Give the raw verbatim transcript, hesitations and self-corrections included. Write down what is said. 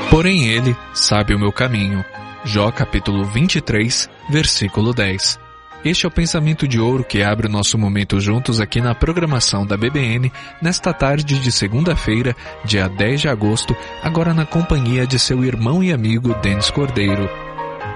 Porém ele sabe o meu caminho. Jó capítulo vinte e três, versículo dez. Este é o pensamento de ouro que abre o nosso momento juntos aqui na programação da B B N, nesta tarde de segunda-feira, dia dez de agosto, agora na companhia de seu irmão e amigo Denis Cordeiro.